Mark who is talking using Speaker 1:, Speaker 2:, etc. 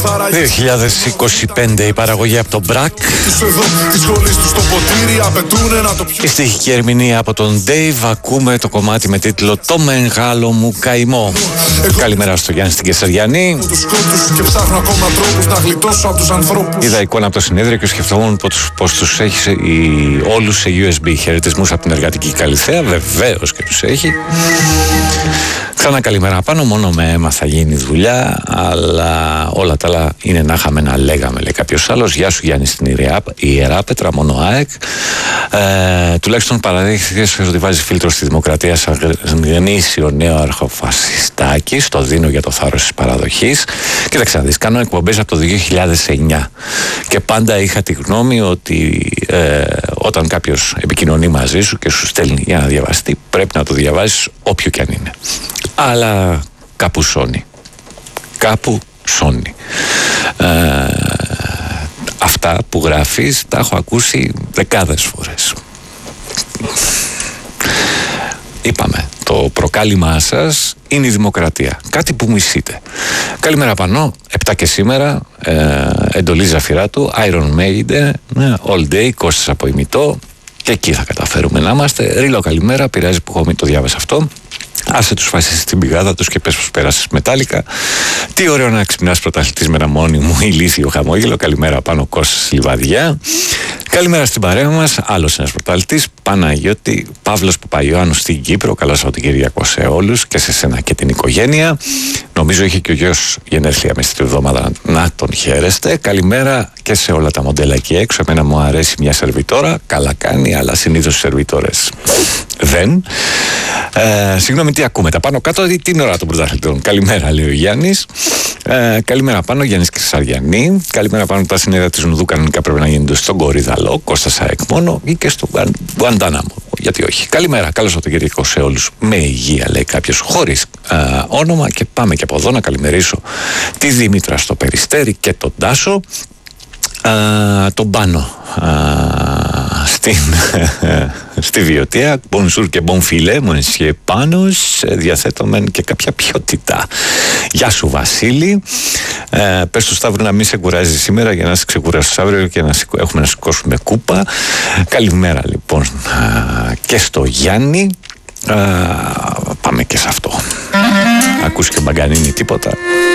Speaker 1: 2025 η παραγωγή από τον Μπρακ. Η στοιχική ερμηνεία από τον Dave. Ακούμε το κομμάτι με τίτλο «Το μεγάλο μου καημό». Καλημέρα στο Γιάννη στην Κεσαριανή. Είδα εικόνα από το συνέδριο και σκεφτόμουν πως τους έχει όλους σε USB. Χαιρετισμούς από την Εργατική Καλυθέα. Βεβαίως και τους έχει. Ξανά καλημέρα πάνω, μόνο με αίμα θα γίνει δουλειά, αλλά όλα τα άλλα είναι να είχαμε να λέγαμε, λέει κάποιος άλλος. Γεια σου Γιάννη στην Ιεράπετρα, μόνο ΑΕΚ. Τουλάχιστον παραδείχθηκες ότι βάζει φίλτρο στη δημοκρατία σαν γνήσιο νέο αρχοφασιστάκι. Στο δίνω για το θάρρος της παραδοχής. Κοίταξε να δεις, κάνω εκπομπές από το 2009 και πάντα είχα τη γνώμη ότι όταν κάποιος επικοινωνεί μαζί σου και σου στέλνει για να διαβαστεί, πρέπει να το διαβάζεις όποιο κι αν είναι. Αλλά κάπου σώνει. Κάπου σώνει. Αυτά που γράφεις τα έχω ακούσει δεκάδες φορές. Είπαμε, το προκάλημά σας είναι η δημοκρατία. Κάτι που μισείτε. Καλημέρα Πανώ, 7 και σήμερα, εντολή Ζαφυρά του, Iron Maiden, All Day, Κώστας από ημιτό, και εκεί θα καταφέρουμε να είμαστε. Ρίλο καλημέρα, πειράζει που έχω μην το διάβασα αυτό. Άσε τους φάσεις στην πηγάδα τους και πες πως πέρασες μετάλλικα. Τι ωραίο να ξυπνάς πρωταθλητής με ένα μόνιμο ηλίθιο χαμόγελο. Καλημέρα πάνω Κώστας Λιβαδιά. Καλημέρα στην παρέα μας. Άλλος ένας πρωταθλητής, Παναγιώτη Παύλος Παπαϊωάννου στην Κύπρο. Καλό Σαββατοκύριακο σε όλους και σε σένα και την οικογένεια. Νομίζω είχε και ο γιος γενέθλια μες την εβδομάδα, να τον χαίρεστε. Καλημέρα και σε όλα τα μοντέλα εκεί έξω. Εμένα μου αρέσει μια σερβιτόρα. Καλά κάνει, αλλά συνήθως οι σερβιτόρες δεν. Συγγνώμη, τι ακούμε τα πάνω κάτω, την ώρα των πρωταθλητών. Καλημέρα, λέει ο Γιάννης. Καλημέρα πάνω, Γιάννης Κεσαριανή. Καλημέρα πάνω, τα συνέδρα της Νουδού κανονικά πρέπει να γίνονται στον Κορυδαλό, Κώστας ΑΕΚ μόνο, ή και στο Γουαντάναμο. Γιατί όχι. Καλημέρα, καλώς Σαββατοκύριακο σε όλους. Με υγεία, λέει κάποιος, χωρίς όνομα. Και πάμε και από εδώ να καλημερίσω τη Δήμητρα στο Περιστέρι και τον Τάσο. Τον Πάνο στη Βιωτία. Bonjour και bon filet, monsieur Πάνος. Διαθέτωμεν και κάποια ποιότητα. Γεια σου Βασίλη. Πες του Σταύρου να μην σε κουράζει σήμερα για να σε ξεκουράσει αύριο και να έχουμε να σηκώσουμε κούπα. Καλημέρα λοιπόν και στο Γιάννη. Πάμε και σε αυτό. Ακούς και Μπαγκανίνη τίποτα?